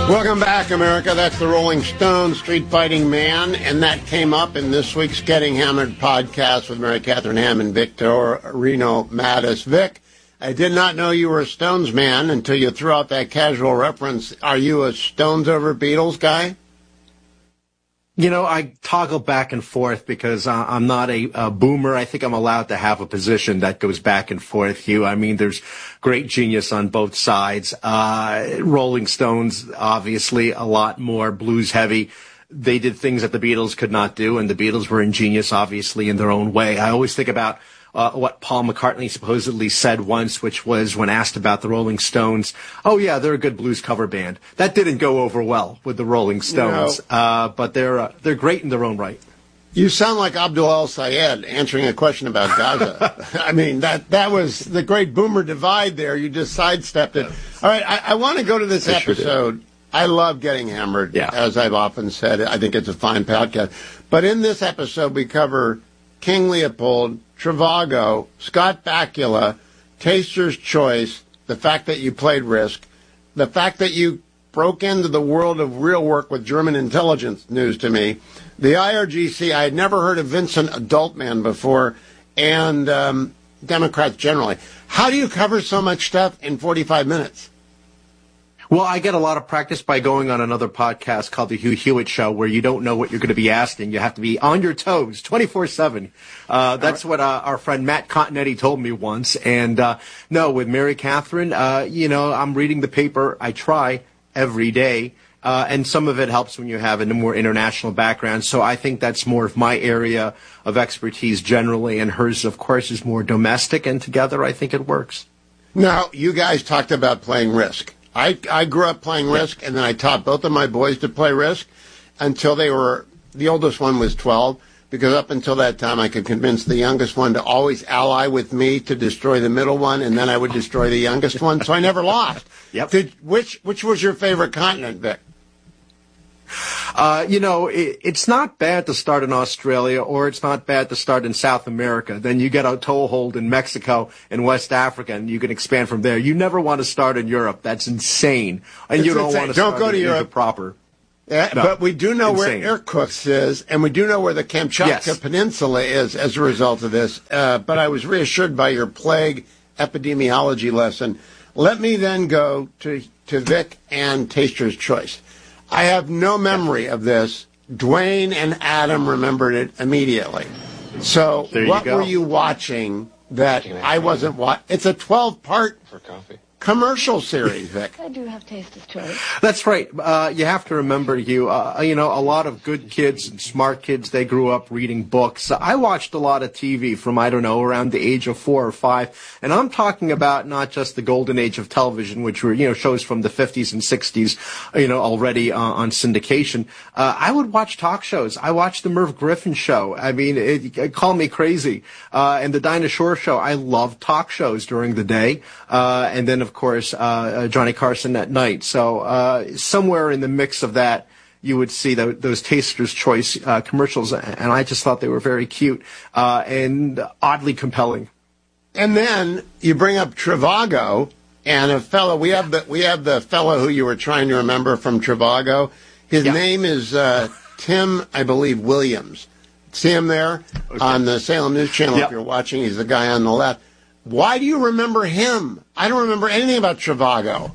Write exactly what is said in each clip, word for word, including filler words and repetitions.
Welcome back, America. That's the Rolling Stones, Street Fighting Man, and that came up in this week's Getting Hammered podcast with Mary Catherine Ham and Victor Reno Mattis. Vic, I did not know you were a Stones man until you threw out that casual reference. Are you a Stones over Beatles guy? You know, I toggle back and forth because uh, I'm not a, a boomer. I think I'm allowed to have a position that goes back and forth, Hugh. I mean, there's great genius on both sides. Uh, Rolling Stones, obviously, a lot more blues heavy. They did things that the Beatles could not do, and the Beatles were ingenious, obviously, in their own way. I always think about Uh, what Paul McCartney supposedly said once, which was when asked about the Rolling Stones, oh, yeah, they're a good blues cover band. That didn't go over well with the Rolling Stones, no. uh, but they're uh, they're great in their own right. You sound like Abdul El Sayed answering a question about Gaza. I mean, that, that was the great boomer divide there. You just sidestepped it. All right, I, I want to go to this I episode. Sure I love Getting Hammered, yeah. As I've often said. I think it's a fine podcast. But in this episode, we cover King Leopold, Trivago, Scott Bakula, Taster's Choice, the fact that you played Risk, the fact that you broke into the world of real work with German intelligence, news to me, the I R G C, I had never heard of Vincent Adultman before, and um, Democrats generally. How do you cover so much stuff in forty-five minutes? Well, I get a lot of practice by going on another podcast called The Hugh Hewitt Show, where you don't know what you're going to be asked, and you have to be on your toes twenty-four seven. Uh, that's what uh, our friend Matt Continetti told me once. And, uh, no, with Mary Catherine, uh, you know, I'm reading the paper. I try every day. Uh, and some of it helps when you have a more international background. So I think that's more of my area of expertise generally, and hers, of course, is more domestic. And together, I think it works. Now, you guys talked about playing Risk. I, I grew up playing Risk, and then I taught both of my boys to play Risk until they were, the oldest one was twelve, because up until that time I could convince the youngest one to always ally with me to destroy the middle one, and then I would destroy the youngest one, so I never lost. Yep. Did, which, which was your favorite continent, Vic? Uh, you know, it, it's not bad to start in Australia, or it's not bad to start in South America. Then you get a toehold in Mexico and West Africa, and you can expand from there. You never want to start in Europe. That's insane. And it's you don't insane. want to don't start go to in Europe Asia proper. Yeah, no. But we do know insane. where Irkutsk is, and we do know where the Kamchatka yes. Peninsula is as a result of this. Uh, but I was reassured by your plague epidemiology lesson. Let me then go to, to Vic and Taster's Choice. I have no memory of this. Dwayne and Adam remembered it immediately. So what were you watching that I wasn't watching? It's a twelve-part for coffee. Commercial series, Vic. I do have Taster's Choice. That's right. Uh, you have to remember, you, uh, you know, a lot of good kids and smart kids, they grew up reading books. I watched a lot of T V from, I don't know, around the age of four or five. And I'm talking about not just the golden age of television, which were, you know, shows from the fifties and sixties, you know, already uh, on syndication. Uh, I would watch talk shows. I watched the Merv Griffin Show. I mean, it, it call me crazy. Uh, and the Dinah Shore Show. I love talk shows during the day. Uh, and then, of course, uh, Johnny Carson at night. So uh, somewhere in the mix of that, you would see the, those Taster's Choice uh, commercials, and I just thought they were very cute uh, and oddly compelling. And then you bring up Trivago, and a fellow, we have the we have the fellow who you were trying to remember from Trivago. His yeah. name is uh, Tim, I believe, Williams. See him there okay. on the Salem News Channel yep. if you're watching. He's the guy on the left. Why do you remember him? I don't remember anything about Trivago.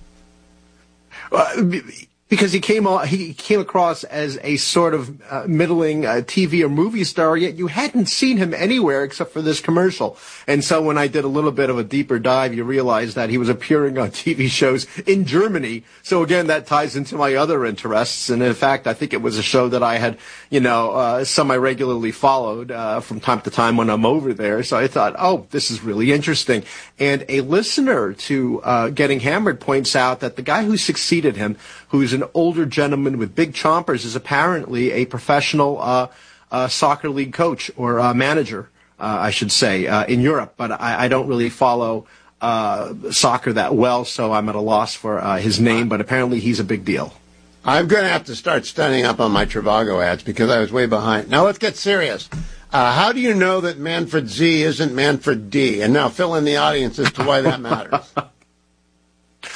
Uh, because he came he came across as a sort of uh, middling uh, T V or movie star, yet you hadn't seen him anywhere except for this commercial. And so when I did a little bit of a deeper dive, you realize that he was appearing on T V shows in Germany. So again, that ties into my other interests. And in fact, I think it was a show that I had, you know, uh, semi-regularly followed uh, from time to time when I'm over there. So I thought, oh, this is really interesting. And a listener to uh, Getting Hammered points out that the guy who succeeded him, who's an older gentleman with big chompers, is apparently a professional uh, uh, soccer league coach or uh, manager, uh, I should say, uh, in Europe. But I, I don't really follow uh, soccer that well, so I'm at a loss for uh, his name. But apparently he's a big deal. I'm going to have to start studying up on my Trivago ads because I was way behind. Now let's get serious. Uh, how do you know that Manfred Z isn't Manfred D? And now fill in the audience as to why that matters.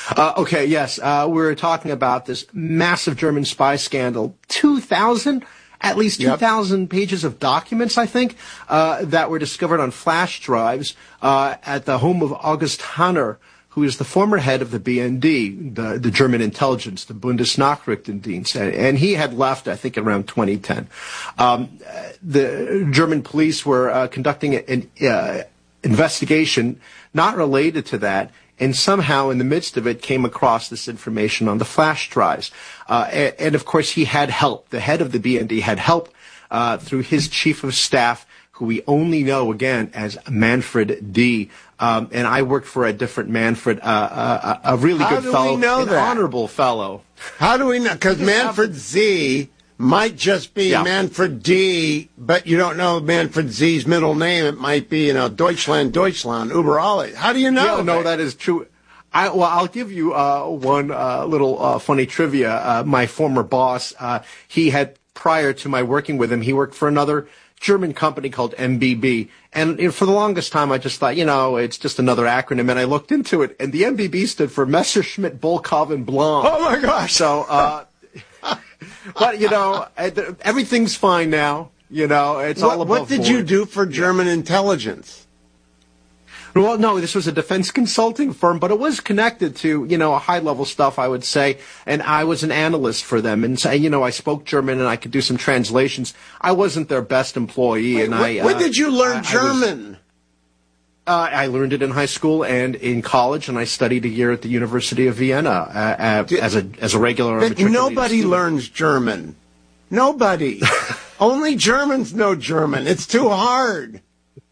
Uh, okay, yes. Uh, we were talking about this massive German spy scandal. two thousand, at least two thousand yep. pages of documents, I think, uh, that were discovered on flash drives uh, at the home of August Hanner, who is the former head of the B N D, the, the German intelligence, the Bundesnachrichtendienst, and he had left, I think, around twenty ten. Um, the German police were uh, conducting an uh, investigation not related to that, and somehow in the midst of it came across this information on the flash drives. Uh, and, and, of course, he had help. The head of the B N D had help uh, through his chief of staff, who we only know, again, as Manfred D. Um, and I worked for a different Manfred, uh, uh, a really How good do fellow, we know an that? honorable fellow. How do we know? Because Manfred Z might just be yeah. Manfred D, but you don't know Manfred Z's middle name. It might be, you know, Deutschland, Deutschland, über alles. How do you know? Yeah, no, that is true. I, well, I'll give you uh, one uh, little uh, funny trivia. Uh, my former boss, uh, he had, prior to my working with him, he worked for another German company called M B B. And you know, for the longest time, I just thought, you know, it's just another acronym. And I looked into it, and the M B B stood for Messerschmitt, Volkov, and Blom. Oh, my gosh. So, uh, but, you know, everything's fine now. You know, it's what, all above What did board. you do for German yeah. intelligence? Well, no, this was a defense consulting firm, but it was connected to, you know, high-level stuff, I would say. And I was an analyst for them. And, so, you know, I spoke German and I could do some translations. I wasn't their best employee. Wait, and wh- I, when uh, did you learn I, German? I, was, uh, I learned it in high school and in college, and I studied a year at the University of Vienna uh, uh, did, as a as a regular. Nobody student. learns German. Nobody. Only Germans know German. It's too hard.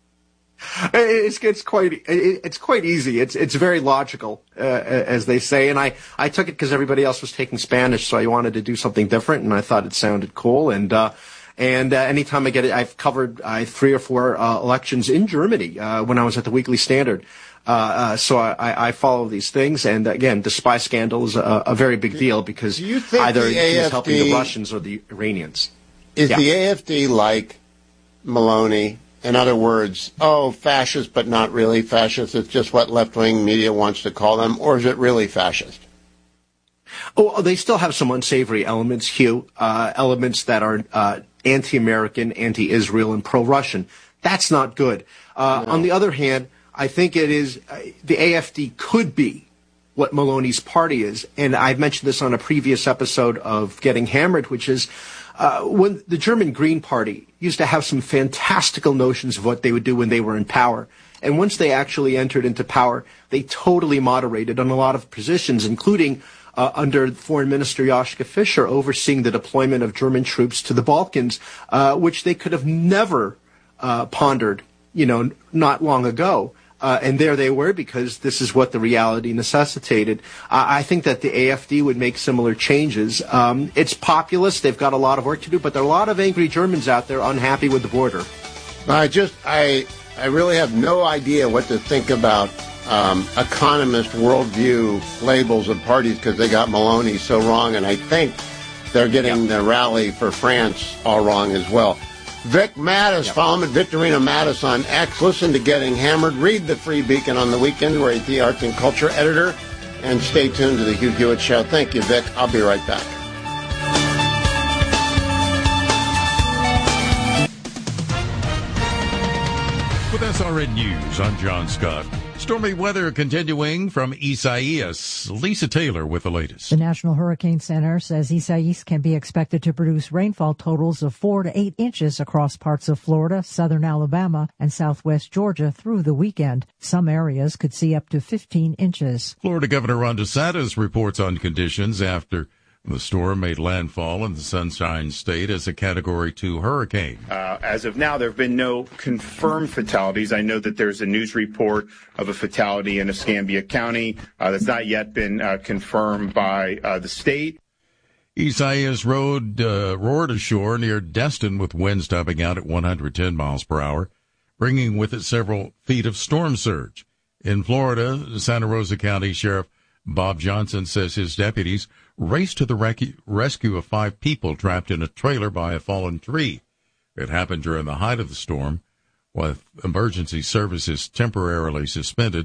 It's it's quite it's quite easy. It's it's very logical, uh, as they say. And I, I took it because everybody else was taking Spanish, so I wanted to do something different, and I thought it sounded cool. And uh, and uh, anytime I get it, I've covered uh, three or four uh, elections in Germany uh, when I was at the Weekly Standard. Uh, uh, so I, I follow these things, and again, the spy scandal is a, a very big deal because either he was helping the Russians or the Iranians. Is yeah. the A F D like Maloney? In other words, oh, fascist, but not really fascist. It's just what left-wing media wants to call them, or is it really fascist? Oh, they still have some unsavory elements, Hugh, uh, elements that are uh, anti-American, anti-Israel, and pro-Russian. That's not good. Uh, no. On the other hand, I think it is uh, the A F D could be what Maloney's party is, and I've mentioned this on a previous episode of Getting Hammered, which is uh, when the German Green Party used to have some fantastical notions of what they would do when they were in power. And once they actually entered into power, they totally moderated on a lot of positions, including uh, under Foreign Minister Joschka Fischer overseeing the deployment of German troops to the Balkans, uh, which they could have never uh, pondered, you know, not long ago. Uh, and there they were because this is what the reality necessitated. Uh, I think that the A F D would make similar changes. Um, it's populist. They've got a lot of work to do, but there are a lot of angry Germans out there unhappy with the border. I just, I, I really have no idea what to think about um, economist worldview labels of parties because they got Maloney so wrong, and I think they're getting yep. the rally for France all wrong as well. Vic Mattis, yep. follow him at Victorino Mattis on X. Listen to Getting Hammered. Read the Free Beacon on the weekend, where he's the arts and culture editor. And stay tuned to the Hugh Hewitt Show. Thank you, Vic. I'll be right back. With S R N News, I'm John Scott. Stormy weather continuing from Isaias. Lisa Taylor with the latest. The National Hurricane Center says Isaias can be expected to produce rainfall totals of four to eight inches across parts of Florida, southern Alabama, and southwest Georgia through the weekend. Some areas could see up to fifteen inches. Florida Governor Ron DeSantis reports on conditions after the storm made landfall in the Sunshine State as a Category two hurricane. Uh, as of now, there have been no confirmed fatalities. I know that there's a news report of a fatality in Escambia County uh, that's not yet been uh, confirmed by uh, the state. Isaias Road uh, roared ashore near Destin with winds topping out at one hundred ten miles per hour, bringing with it several feet of storm surge. In Florida, Santa Rosa County Sheriff Bob Johnson says his deputies raced to the rec- rescue of five people trapped in a trailer by a fallen tree. It happened during the height of the storm, with emergency services temporarily suspended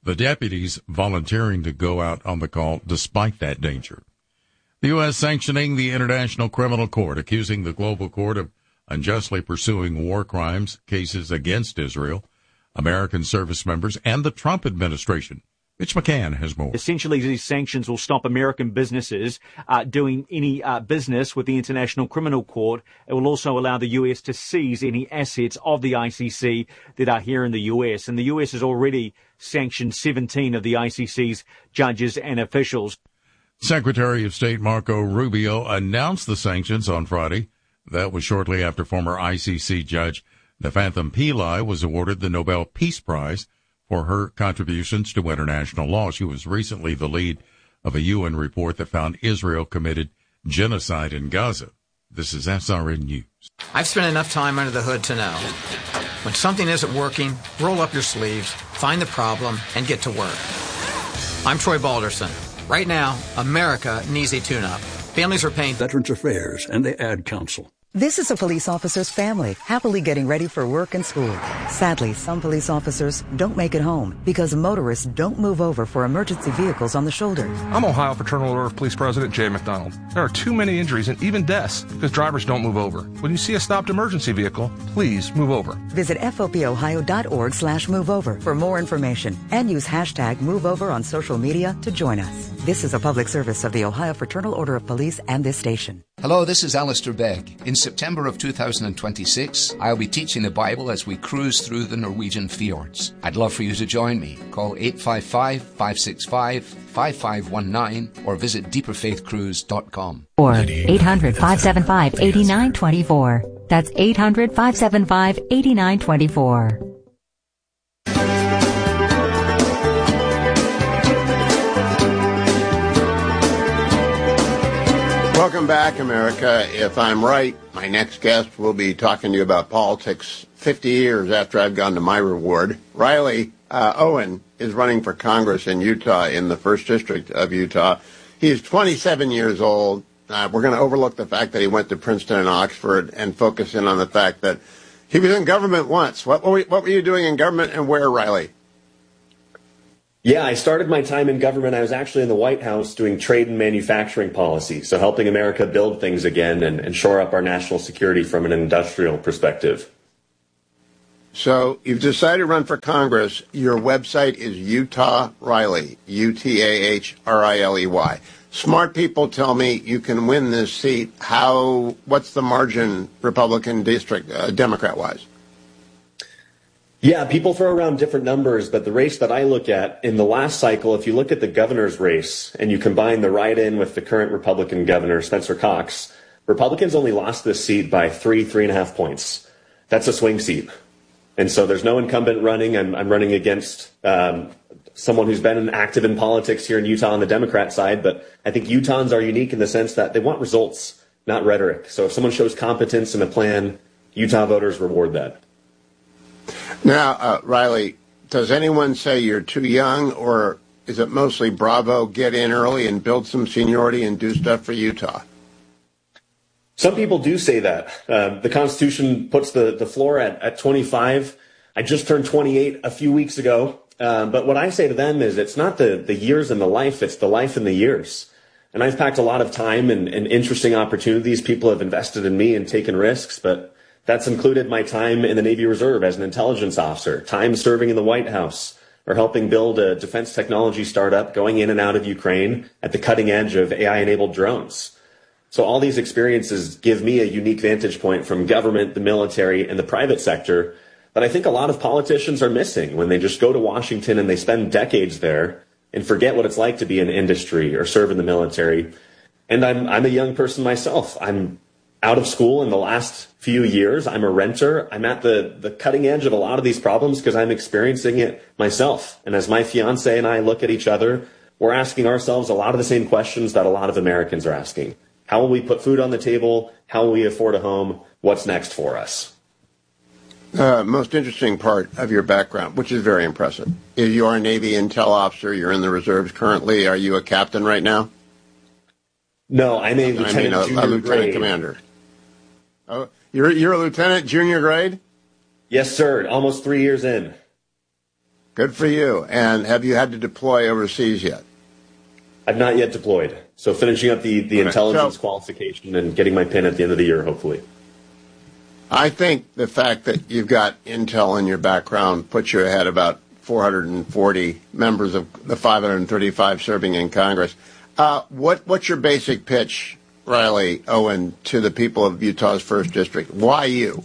the deputies volunteering to go out on the call despite that danger. The U S sanctioning the International Criminal Court, accusing the global court of unjustly pursuing war crimes cases against Israel, American service members, and the Trump administration. Mitch McCann has more. Essentially, these sanctions will stop American businesses uh, doing any uh, business with the International Criminal Court. It will also allow the U S to seize any assets of the I C C that are here in the U S. And the U S has already sanctioned seventeen of the I C C's judges and officials. Secretary of State Marco Rubio announced the sanctions on Friday. That was shortly after former I C C judge Nephanthum Pillai was awarded the Nobel Peace Prize for her contributions to international law. She was recently the lead of a U N report that found Israel committed genocide in Gaza. This is S R N News. I've spent enough time under the hood to know when something isn't working, roll up your sleeves, find the problem, and get to work. I'm Troy Balderson. Right now, America needs a tune-up. Families are paying Veterans Affairs and the Ad Council. This is a police officer's family, happily getting ready for work and school. Sadly, some police officers don't make it home because motorists don't move over for emergency vehicles on the shoulder. I'm Ohio Fraternal Order of Police President Jay McDonald. There are too many injuries and even deaths because drivers don't move over. When you see a stopped emergency vehicle, please move over. Visit fopohio.org slash move over for more information and use hashtag MoveOver on social media to join us. This is a public service of the Ohio Fraternal Order of Police and this station. Hello, this is Alistair Begg. In September of two thousand twenty-six, I'll be teaching the Bible as we cruise through the Norwegian fjords. I'd love for you to join me. Call eight five five, five six five, five five one nine or visit deeper faith cruise dot com. Or eight hundred, five seven five, eight nine two four. That's eight hundred, five seven five, eight nine two four. Welcome back, America. If I'm right, my next guest will be talking to you about politics fifty years after I've gone to my reward. Riley uh, Owen is running for Congress in Utah, in the first district of Utah. He is twenty-seven years old. Uh, we're going to overlook the fact that he went to Princeton and Oxford and focus in on the fact that he was in government once. What were, what were you doing in government and where, Riley? Yeah, I started my time in government. I was actually in the White House doing trade and manufacturing policy, so helping America build things again and, and shore up our national security from an industrial perspective. So you've decided to run for Congress. Your website is Utah Riley, U T A H R I L E Y. Smart people tell me you can win this seat. How? What's the margin, Republican district, uh, Democrat-wise? Yeah, people throw around different numbers, but the race that I look at in the last cycle, if you look at the governor's race and you combine the write-in with the current Republican governor, Spencer Cox, Republicans only lost this seat by three, three and a half points. That's a swing seat. And so there's no incumbent running. I'm, I'm running against um, someone who's been active in politics here in Utah on the Democrat side, but I think Utahns are unique in the sense that they want results, not rhetoric. So if someone shows competence and a plan, Utah voters reward that. Now, uh, Riley, does anyone say you're too young, or is it mostly bravo, get in early and build some seniority and do stuff for Utah? Some people do say that. Uh, the Constitution puts the, the floor at, at twenty-five. I just turned twenty-eight a few weeks ago. Uh, but what I say to them is it's not the, the years and the life, it's the life and the years. And I've packed a lot of time and, and interesting opportunities. People have invested in me and taken risks, but that's included my time in the Navy Reserve as an intelligence officer, time serving in the White House, or helping build a defense technology startup going in and out of Ukraine at the cutting edge of A I-enabled drones. So all these experiences give me a unique vantage point from government, the military, and the private sector that I think a lot of politicians are missing when they just go to Washington and they spend decades there and forget what it's like to be in industry or serve in the military. And I'm, I'm a young person myself. I'm out of school in the last few years. I'm a renter. I'm at the, the cutting edge of a lot of these problems because I'm experiencing it myself. And as my fiance and I look at each other, we're asking ourselves a lot of the same questions that a lot of Americans are asking. How will we put food on the table? How will we afford a home? What's next for us? Uh, most interesting part of your background, which is very impressive, is you're a Navy intel officer. You're in the reserves currently. Are you a captain right now? No, I'm a lieutenant, I mean, a, junior a lieutenant grade. commander. Oh, you're you're a lieutenant, junior grade? Yes, sir. Almost three years in. Good for you. And have you had to deploy overseas yet? I've not yet deployed. So finishing up the, the Okay. intelligence So- qualification and getting my pin at the end of the year, hopefully. I think the fact that you've got intel in your background puts you ahead about four hundred forty members of the five hundred thirty-five serving in Congress. Uh, what what's your basic pitch, Riley Owen, to the people of Utah's first district? Why you?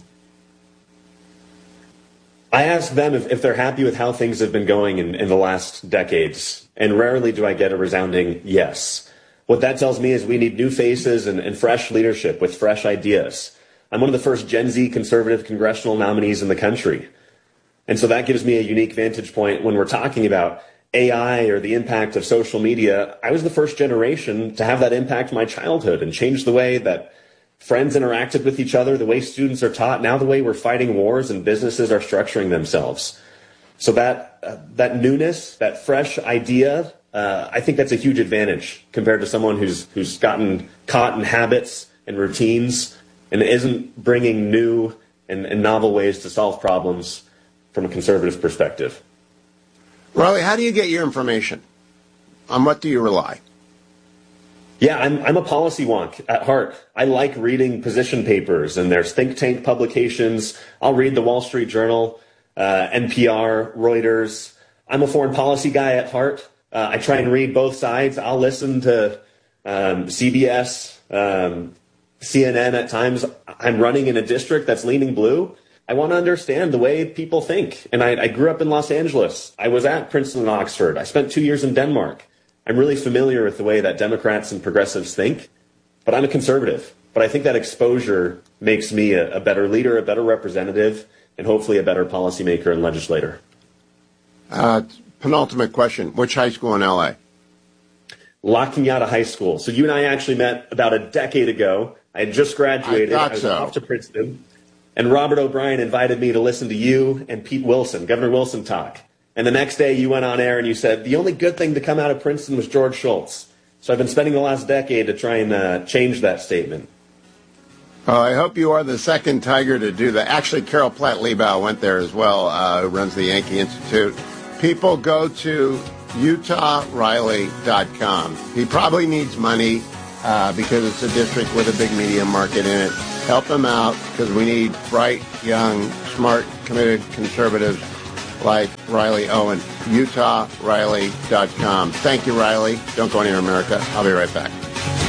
I ask them if, if they're happy with how things have been going in, in the last decades, and rarely do I get a resounding yes. What that tells me is we need new faces and, and fresh leadership with fresh ideas. I'm one of the first Gen Z conservative congressional nominees in the country. And so that gives me a unique vantage point when we're talking about A I or the impact of social media. I was the first generation to have that impact my childhood and change the way that friends interacted with each other, the way students are taught, now the way we're fighting wars and businesses are structuring themselves. So that uh, that newness, that fresh idea, uh, I think that's a huge advantage compared to someone who's who's gotten caught in habits and routines and isn't bringing new and, and novel ways to solve problems from a conservative perspective. Riley, how do you get your information? On what do you rely? Yeah, I'm, I'm a policy wonk at heart. I like reading position papers, and there's think tank publications. I'll read the Wall Street Journal, uh, N P R, Reuters. I'm a foreign policy guy at heart. Uh, I try and read both sides. I'll listen to um, C B S, um, C N N at times. I'm running in a district that's leaning blue. I want to understand the way people think. And I, I grew up in Los Angeles. I was at Princeton and Oxford. I spent two years in Denmark. I'm really familiar with the way that Democrats and progressives think, but I'm a conservative. But I think that exposure makes me a, a better leader, a better representative, and hopefully a better policymaker and legislator. Uh, penultimate question. Which high school in L A? La Cañada High School. So you and I actually met about a decade ago. I had just graduated. I thought I was so. off to Princeton. And Robert O'Brien invited me to listen to you and Pete Wilson, Governor Wilson, talk. And the next day you went on air and you said, the only good thing to come out of Princeton was George Shultz. So I've been spending the last decade to try and uh, change that statement. Oh, I hope you are the second Tiger to do that. Actually, Carol Platt-Liebau went there as well, uh, who runs the Yankee Institute. People go to Utah Riley dot com. He probably needs money uh, because it's a district with a big media market in it. Help him out because we need bright, young, smart, committed conservatives like Riley Owen. Utah Riley dot com. Thank you, Riley. Don't go anywhere, America. I'll be right back.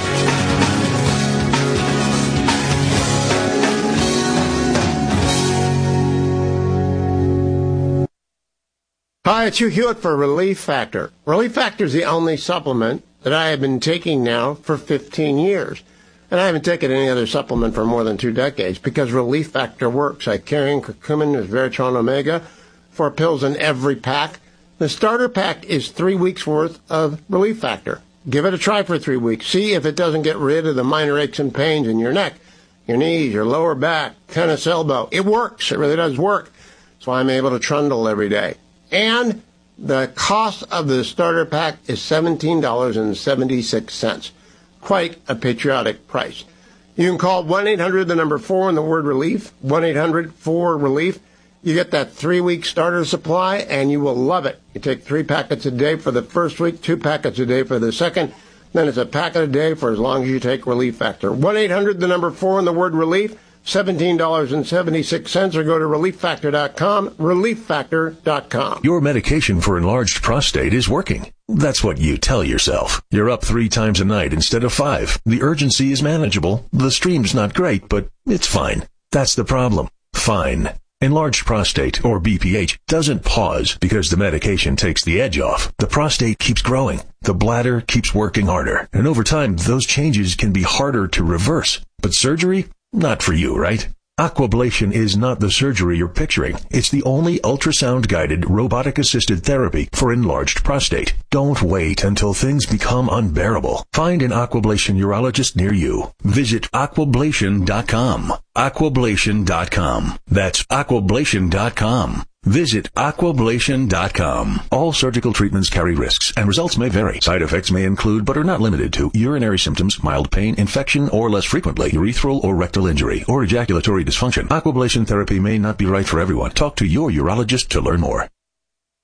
Hi, it's Hugh Hewitt for Relief Factor. Relief Factor is the only supplement that I have been taking now for fifteen years. And I haven't taken any other supplement for more than two decades because Relief Factor works. I carry in curcumin, resveratrol, omega, four pills in every pack. The starter pack is three weeks' worth of Relief Factor. Give it a try for three weeks. See if it doesn't get rid of the minor aches and pains in your neck, your knees, your lower back, tennis elbow. It works. It really does work. That's why I'm able to trundle every day. And the cost of the starter pack is seventeen dollars and seventy-six cents. Quite a patriotic price. You can call one eight hundred, the number four, and the word relief, one eight hundred four relief. You get that three-week starter supply, and you will love it. You take three packets a day for the first week, two packets a day for the second, then it's a packet a day for as long as you take Relief Factor. one eight hundred, the number four, and the word relief, seventeen dollars and seventy-six cents, or go to relief factor dot com, relief factor dot com. Your medication for enlarged prostate is working. That's what you tell yourself. You're up three times a night instead of five. The urgency is manageable. The stream's not great, but it's fine. That's the problem. Fine. Enlarged prostate, or B P H, doesn't pause because the medication takes the edge off. The prostate keeps growing. The bladder keeps working harder. And over time, those changes can be harder to reverse. But surgery? Not for you, right? Aquablation is not the surgery you're picturing. It's the only ultrasound-guided, robotic-assisted therapy for enlarged prostate. Don't wait until things become unbearable. Find an Aquablation urologist near you. Visit aquablation dot com. aquablation dot com. That's aquablation dot com. Visit aquablation dot com. All surgical treatments carry risks, and results may vary. Side effects may include, but are not limited to, urinary symptoms, mild pain, infection, or less frequently, urethral or rectal injury, or ejaculatory dysfunction. Aquablation therapy may not be right for everyone. Talk to your urologist to learn more.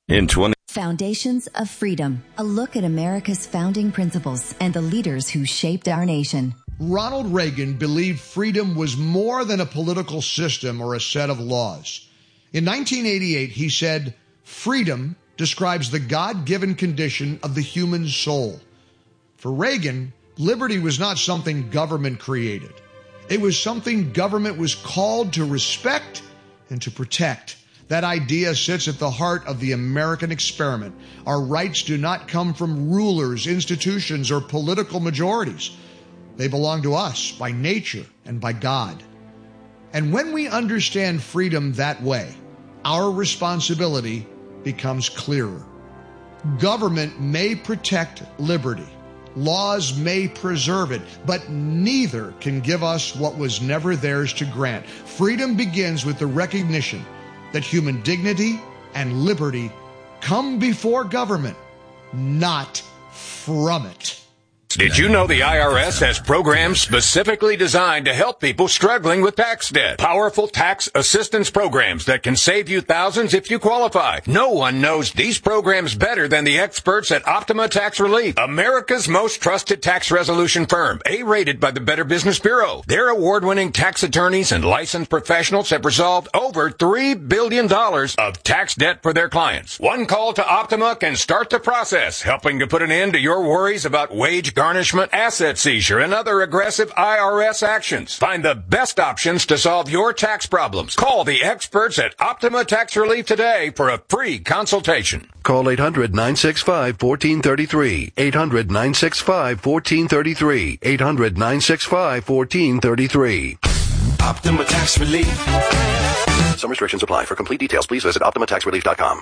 In twenty Foundations of Freedom, a look at America's founding principles and the leaders who shaped our nation. Ronald Reagan believed freedom was more than a political system or a set of laws. In nineteen eighty-eight, he said, "Freedom describes the God-given condition of the human soul." For Reagan, liberty was not something government created. It was something government was called to respect and to protect. That idea sits at the heart of the American experiment. Our rights do not come from rulers, institutions, or political majorities. They belong to us by nature and by God. And when we understand freedom that way, our responsibility becomes clearer. Government may protect liberty. Laws may preserve it, but neither can give us what was never theirs to grant. Freedom begins with the recognition that human dignity and liberty come before government, not from it. Did you know the I R S has programs specifically designed to help people struggling with tax debt? Powerful tax assistance programs that can save you thousands if you qualify. No one knows these programs better than the experts at Optima Tax Relief, America's most trusted tax resolution firm, A-rated by the Better Business Bureau. Their award-winning tax attorneys and licensed professionals have resolved over three billion dollars of tax debt for their clients. One call to Optima can start the process, helping to put an end to your worries about wage garnishment, asset seizure, and other aggressive I R S actions. Find the best options to solve your tax problems. Call the experts at Optima Tax Relief today for a free consultation. Call eight hundred, nine six five, one four three three. eight hundred, nine six five, one four three three. eight hundred, nine six five, one four three three. Optima Tax Relief. Some restrictions apply. For complete details, please visit optima tax relief dot com.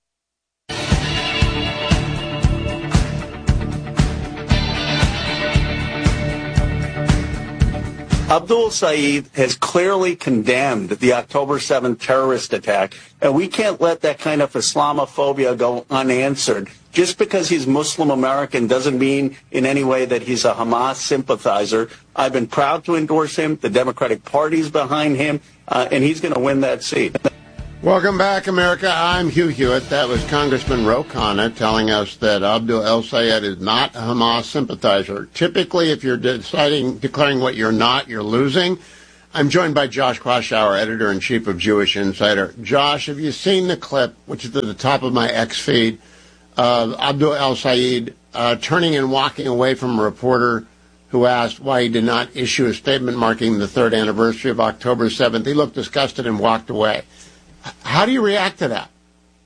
Abdul Saeed has clearly condemned the October seventh terrorist attack, and we can't let that kind of Islamophobia go unanswered. Just because he's Muslim American doesn't mean in any way that he's a Hamas sympathizer. I've been proud to endorse him. The Democratic Party's behind him, uh, and he's going to win that seat. Welcome back, America. I'm Hugh Hewitt. That was Congressman Ro Khanna telling us that Abdul El Sayed is not a Hamas sympathizer. Typically, if you're deciding, declaring what you're not, you're losing. I'm joined by Josh Kraushaar, editor-in-chief of Jewish Insider. Josh, have you seen the clip, which is at the top of my X feed, of Abdul El Sayed uh, turning and walking away from a reporter who asked why he did not issue a statement marking the third anniversary of October seventh? He looked disgusted and walked away. How do you react to that?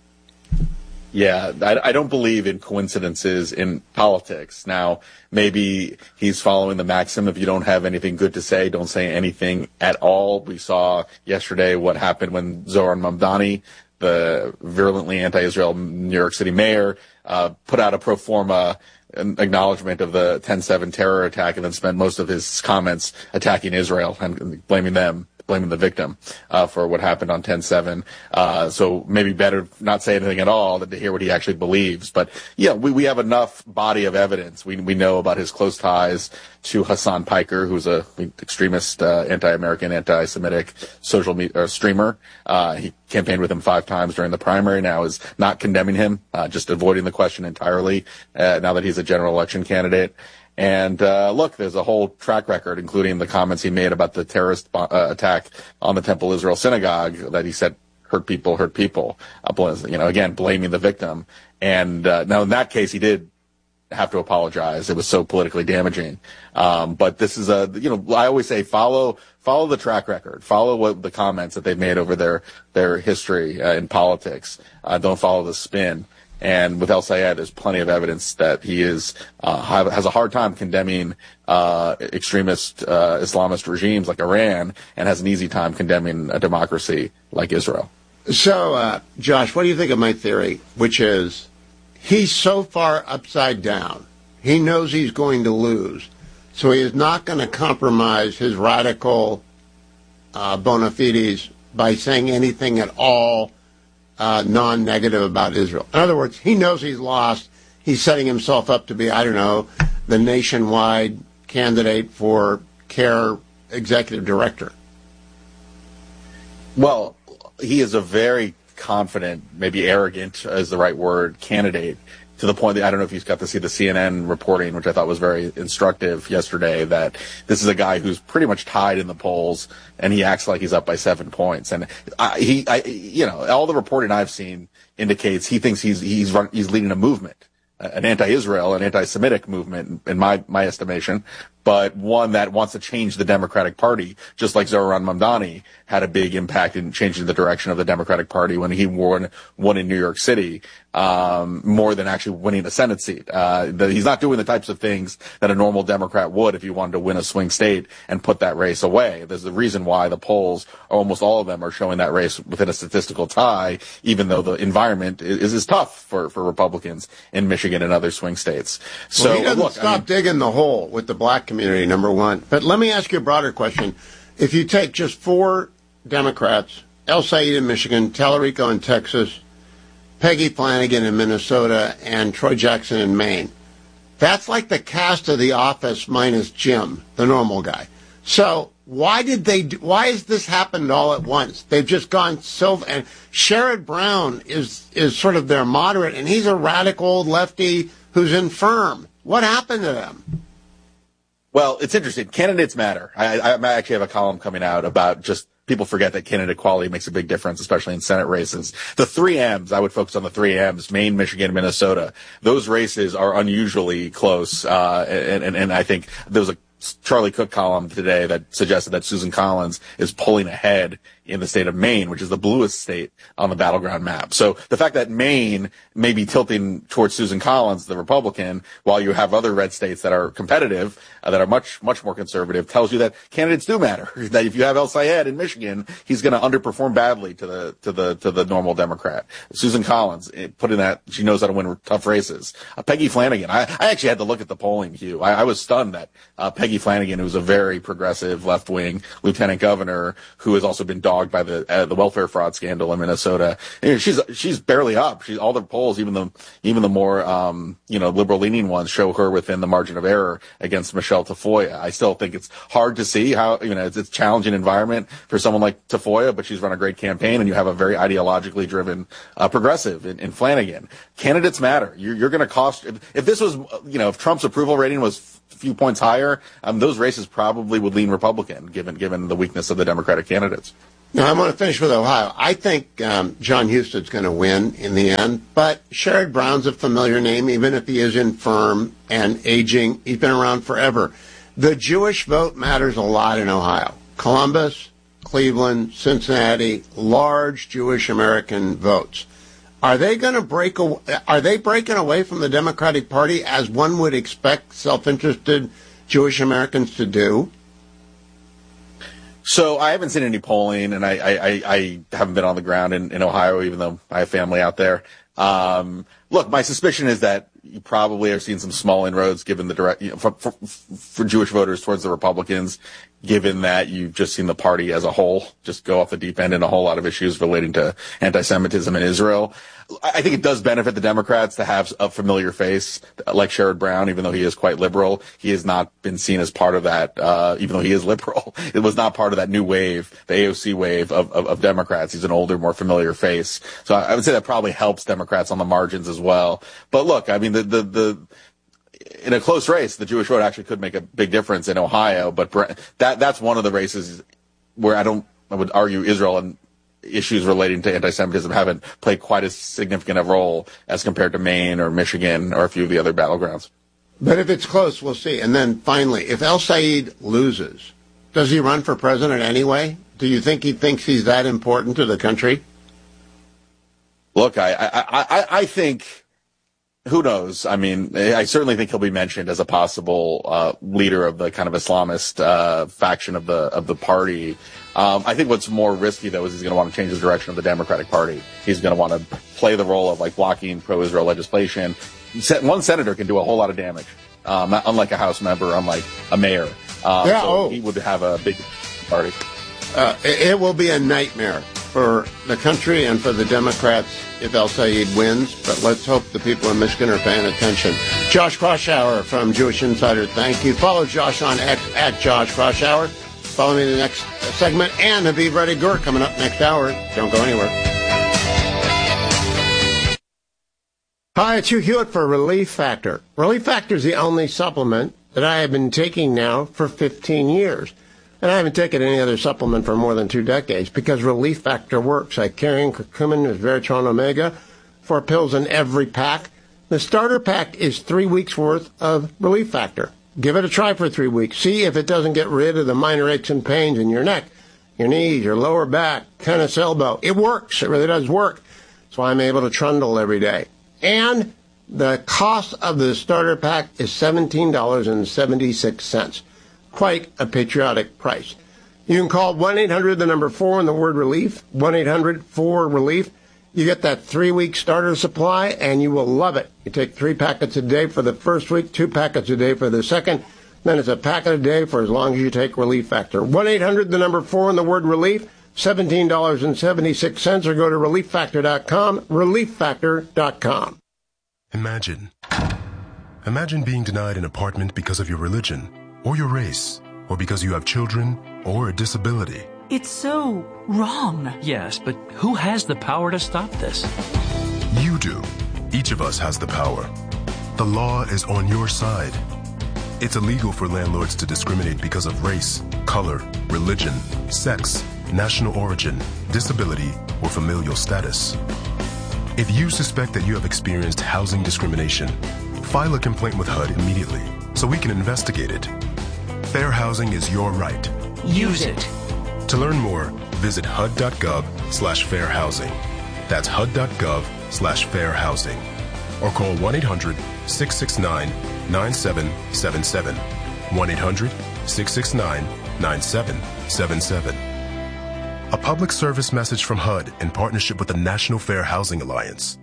Yeah, I, I don't believe in coincidences in politics. Now, maybe he's following the maxim, if you don't have anything good to say, don't say anything at all. We saw yesterday what happened when Zohran Mamdani, the virulently anti-Israel New York City mayor, uh, put out a pro forma acknowledgement of the ten seven terror attack and then spent most of his comments attacking Israel and blaming them. blaming the victim uh, for what happened on ten seven. Uh, so maybe better not say anything at all than to hear what he actually believes. But, yeah, we, we have enough body of evidence. We we know about his close ties to Hassan Piker, who's a extremist, uh, anti-American, anti-Semitic social media uh, streamer. Uh, he campaigned with him five times during the primary, now is not condemning him, uh, just avoiding the question entirely uh, now that he's a general election candidate. And, uh, look, there's a whole track record, including the comments he made about the terrorist uh, attack on the Temple Israel synagogue that he said hurt people, hurt people, uh, you know, again, blaming the victim. And, uh, now in that case, he did have to apologize. It was so politically damaging. Um, but this is a, you know, I always say follow, follow the track record, follow what the comments that they've made over their, their history uh, in politics. Uh, don't follow the spin. And with El Sayed, there's plenty of evidence that he is uh, has a hard time condemning uh, extremist uh, Islamist regimes like Iran, and has an easy time condemning a democracy like Israel. So, uh, Josh, what do you think of my theory, which is he's so far upside down, he knows he's going to lose, so he is not going to compromise his radical uh, bona fides by saying anything at all Uh, non-negative about Israel. In other words, he knows he's lost. He's setting himself up to be, I don't know, the nationwide candidate for CARE executive director. Well, he is a very confident, maybe arrogant is the right word, candidate, to the point that I don't know if you got to see the C N N reporting, which I thought was very instructive yesterday, that this is a guy who's pretty much tied in the polls, and he acts like he's up by seven points. And I, he, I, you know, all the reporting I've seen indicates he thinks he's he's run, he's leading a movement, an anti-Israel, an anti-Semitic movement, in my my estimation, but one that wants to change the Democratic Party, just like Zohran Mamdani had a big impact in changing the direction of the Democratic Party when he won won in New York City, um, more than actually winning a Senate seat. Uh, the, he's not doing the types of things that a normal Democrat would if he wanted to win a swing state and put that race away. There's a reason why the polls, almost all of them, are showing that race within a statistical tie, even though the environment is, is tough for, for Republicans in Michigan and other swing states. So well, he doesn't look, stop I mean, digging the hole with the black community, number one. But let me ask you a broader question. If you take just four Democrats, El Said in Michigan, Tallarico in Texas, Peggy Flanagan in Minnesota, and Troy Jackson in Maine, that's like the cast of The Office minus Jim, the normal guy. So why did they? Do, why has this happened all at once? They've just gone so. And Sherrod Brown is is sort of their moderate, and he's a radical old lefty who's infirm. What happened to them? Well, it's interesting. Candidates matter. I, I actually have a column coming out about just people forget that candidate quality makes a big difference, especially in Senate races. The three M's, I would focus on the three M's, Maine, Michigan, Minnesota. Those races are unusually close. Uh, and, and, and I think there was a Charlie Cook column today that suggested that Susan Collins is pulling ahead in the state of Maine, which is the bluest state on the battleground map. So the fact that Maine may be tilting towards Susan Collins, the Republican, while you have other red states that are competitive, uh, that are much, much more conservative, tells you that candidates do matter. That if you have El Sayed in Michigan, he's going to underperform badly to the, to the, to the normal Democrat. Susan Collins, put in that, she knows how to win tough races. Uh, Peggy Flanagan, I, I actually had to look at the polling, Hugh. I, I was stunned that, uh, Peggy Flanagan, who's a very progressive left-wing lieutenant governor, who has also been dogged by the uh, the welfare fraud scandal in Minnesota. You know, she's she's barely up. She's all the polls, even the even the more um, you know liberal-leaning ones, show her within the margin of error against Michelle Tafoya. I still think it's hard to see how you know it's, it's a challenging environment for someone like Tafoya, but she's run a great campaign, and you have a very ideologically driven uh, progressive in, in Flanagan. Candidates matter. You're, you're going to cost if, if this was you know if Trump's approval rating was few points higher, um, those races probably would lean Republican, given given the weakness of the Democratic candidates. Now, I'm going to finish with Ohio. I think um, John Huston's going to win in the end, but Sherrod Brown's a familiar name, even if he is infirm and aging. He's been around forever. The Jewish vote matters a lot in Ohio. Columbus, Cleveland, Cincinnati, large Jewish American votes. Are they going to break? Away, are they breaking away from the Democratic Party as one would expect self-interested Jewish Americans to do? So I haven't seen any polling, and I, I, I haven't been on the ground in, in Ohio, even though I have family out there. Um, look, my suspicion is that you probably are seeing some small inroads given the direct, you know, for, for, for Jewish voters towards the Republicans, given that you've just seen the party as a whole just go off the deep end in a whole lot of issues relating to anti-Semitism in Israel. I think it does benefit the Democrats to have a familiar face like Sherrod Brown, even though he is quite liberal. He has not been seen as part of that, uh, even though he is liberal. It was not part of that new wave, the A O C wave of, of, of Democrats. He's an older, more familiar face. So I would say that probably helps Democrats on the margins as well. But look, I mean, the, the, the, in a close race, the Jewish vote actually could make a big difference in Ohio, but that that's one of the races where I don't, I would argue Israel and issues relating to anti-Semitism haven't played quite as significant a role as compared to Maine or Michigan or a few of the other battlegrounds. But if it's close, we'll see. And then finally, if El Sayed loses, does he run for president anyway? Do you think he thinks he's that important to the country? Look, I, I, I, I think, who knows? I mean, I certainly think he'll be mentioned as a possible uh, leader of the kind of Islamist uh, faction of the of the party. Um, I think what's more risky, though, is he's going to want to change the direction of the Democratic Party. He's going to want to play the role of like blocking pro-Israel legislation. One senator can do a whole lot of damage, um, unlike a House member, unlike a mayor. Um, yeah, so oh. he would have a big party. Uh, it, it will be a nightmare for the country and for the Democrats if El Sayed wins, but let's hope the people in Michigan are paying attention. Josh Kraushaar from Jewish Insider, thank you. Follow Josh on X at Josh Kraushaar. Follow me in the next segment, and Aviv Reddy Gur coming up next hour. Don't go anywhere. Hi, it's Hugh Hewitt for Relief Factor. Relief Factor is the only supplement that I have been taking now for fifteen years. And I haven't taken any other supplement for more than two decades because Relief Factor works. I carry in curcumin, resveratrol, omega, four pills in every pack. The starter pack is three weeks' worth of Relief Factor. Give it a try for three weeks. See if it doesn't get rid of the minor aches and pains in your neck, your knees, your lower back, tennis elbow. It works. It really does work. That's why I'm able to trundle every day. And the cost of the starter pack is seventeen dollars and seventy-six cents. Quite a patriotic price. You can call one eight hundred, the number four, and the word relief, one eight hundred four relief. You get that three-week starter supply, and you will love it. You take three packets a day for the first week, two packets a day for the second. Then it's a packet a day for as long as you take Relief Factor. one eight hundred, the number four, and the word relief, seventeen dollars and seventy-six cents, or go to relief factor dot com, relief factor dot com. Imagine. Imagine being denied an apartment because of your religion, or your race, or because you have children, or a disability. It's so wrong. Yes, but who has the power to stop this? You do. Each of us has the power. The law is on your side. It's illegal for landlords to discriminate because of race, color, religion, sex, national origin, disability, or familial status. If you suspect that you have experienced housing discrimination, file a complaint with H U D immediately so we can investigate it. Fair housing is your right. Use it. To learn more, visit H U D dot gov slash fair housing. That's H U D dot gov slash fair housing. Or call one eight hundred six six nine nine seven seven seven. one eight hundred six six nine nine seven seven seven. A public service message from H U D in partnership with the National Fair Housing Alliance.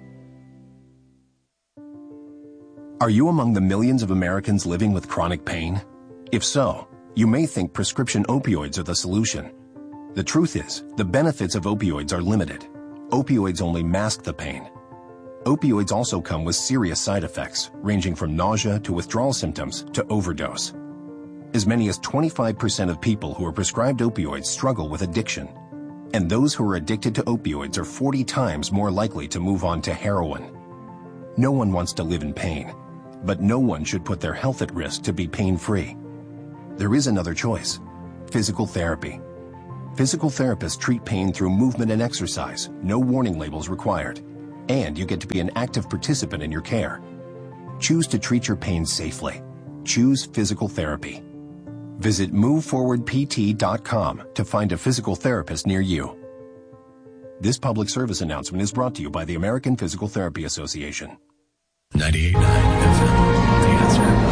Are you among the millions of Americans living with chronic pain? If so, you may think prescription opioids are the solution. The truth is, the benefits of opioids are limited. Opioids only mask the pain. Opioids also come with serious side effects, ranging from nausea to withdrawal symptoms to overdose. As many as twenty-five percent of people who are prescribed opioids struggle with addiction. And those who are addicted to opioids are forty times more likely to move on to heroin. No one wants to live in pain, but no one should put their health at risk to be pain-free. There is another choice: physical therapy. Physical therapists treat pain through movement and exercise, no warning labels required, and you get to be an active participant in your care. Choose to treat your pain safely. Choose physical therapy. Visit move forward p t dot com to find a physical therapist near you. This public service announcement is brought to you by the American Physical Therapy Association. ninety-eight point nine F M. The Answer.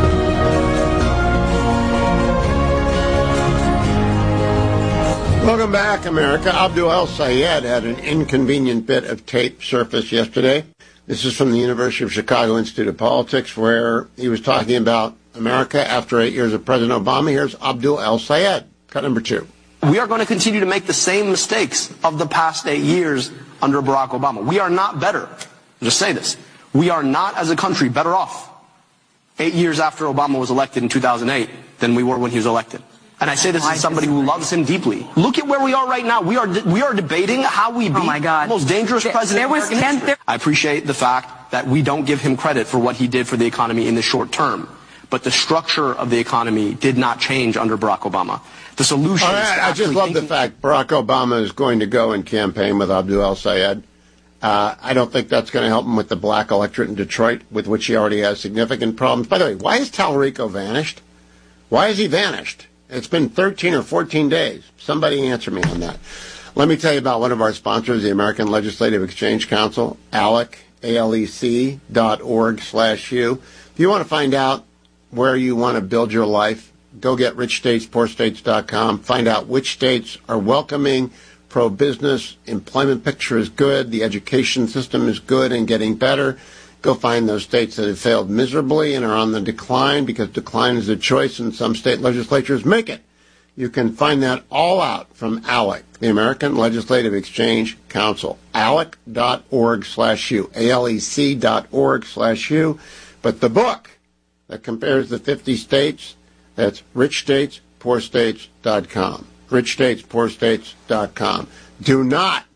Welcome back, America. Abdul El-Sayed had an inconvenient bit of tape surface yesterday. This is from the University of Chicago Institute of Politics, where he was talking about America after eight years of President Obama. Here's Abdul El-Sayed, cut number two. We are going to continue to make the same mistakes of the past eight years under Barack Obama. We are not better. I'll just say this. We are not, as a country, better off eight years after Obama was elected in two thousand eight than we were when he was elected. And I say this as somebody who loves him deeply. Look at where we are right now. We are we are debating how we beat oh my God. the most dangerous there, president there was in American history. there- I appreciate the fact that we don't give him credit for what he did for the economy in the short term. But the structure of the economy did not change under Barack Obama. The solution All is right, to I just actually love the thinking- fact Barack Obama is going to go and campaign with Abdul El-Sayed. Uh, I don't think that's going to help him with the black electorate in Detroit, with which he already has significant problems. By the way, why has Talrico vanished? Why has he vanished? It's been thirteen or fourteen days. Somebody answer me on that. Let me tell you about one of our sponsors, the American Legislative Exchange Council, ALEC, A L E C dot org slash U. If you want to find out where you want to build your life, go get rich states poor states dot com. Find out which states are welcoming, pro-business, employment picture is good, the education system is good and getting better. Go find those states that have failed miserably and are on the decline, because decline is a choice and some state legislatures make it. You can find that all out from ALEC, the American Legislative Exchange Council, alec dot org slash U, A L E C dot org slash U. But the book that compares the fifty states, that's rich states poor states dot com, rich states poor states dot com. Do not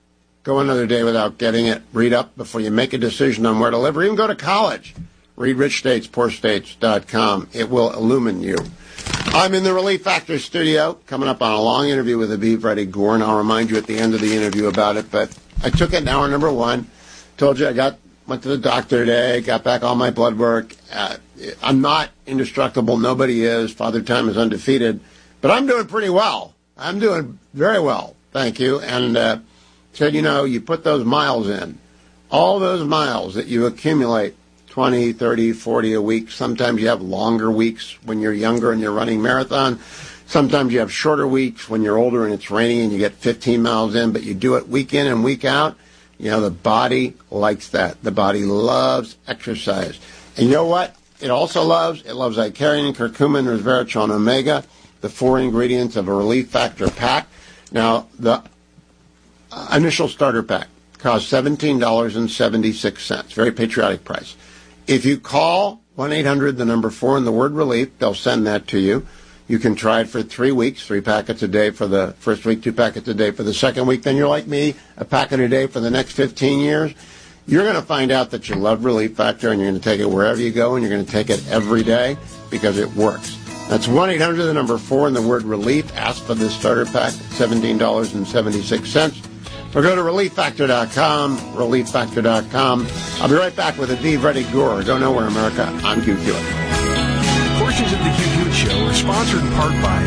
go another day without getting it. Read up before you make a decision on where to live or even go to college. Read rich states poor states dot com. It will illumine you. I'm in the Relief Factor studio, coming up on a long interview with Aviv Reddy Gore, and I'll remind you at the end of the interview about it. But I took it in hour number one. Told you I got went to the doctor today, got back all my blood work. Uh, I'm not indestructible. Nobody is. Father Time is undefeated. But I'm doing pretty well. I'm doing very well, thank you. And uh, said, you know, you put those miles in. All those miles that you accumulate, twenty, thirty, forty a week. Sometimes you have longer weeks when you're younger and you're running marathon. Sometimes you have shorter weeks when you're older and it's raining and you get fifteen miles in, but you do it week in and week out. You know, the body likes that. The body loves exercise. And you know what? It also loves, it loves Icarian, curcumin, resveratrol, and omega, the four ingredients of a Relief Factor pack. Now, the initial starter pack costs seventeen dollars and seventy-six cents. Very patriotic price. If you call one eight hundred, the number four, and the word relief, they'll send that to you. You can try it for three weeks, three packets a day for the first week, two packets a day for the second week. Then you're like me, a packet a day for the next fifteen years. You're going to find out that you love Relief Factor, and you're going to take it wherever you go, and you're going to take it every day because it works. That's one eight hundred, the number four, and the word relief. Ask for this starter pack, seventeen dollars and seventy-six cents. Or go to relief factor dot com, relief factor dot com. I'll be right back with Aviv Reddy Gore. Go nowhere, America. I'm Hugh Hewitt. Portions of the Hugh Hewitt Show are sponsored in part by